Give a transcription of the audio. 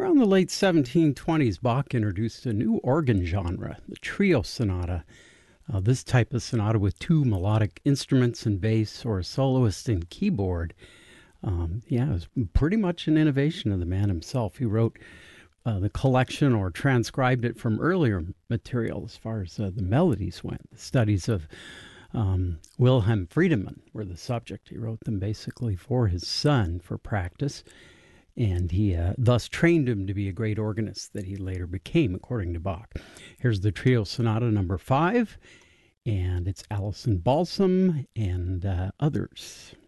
Around the late 1720s, Bach introduced a new organ genre, the trio sonata. This type of sonata with two melodic instruments and bass, or a soloist and keyboard. It was pretty much an innovation of the man himself. He wrote the collection or transcribed it from earlier material as far as the melodies went. The studies of Wilhelm Friedemann were the subject. He wrote them basically for his son for practice, and he thus trained him to be a great organist that he later became, according to Bach. Here's the Trio Sonata number 5, and it's Alison Balsam and others.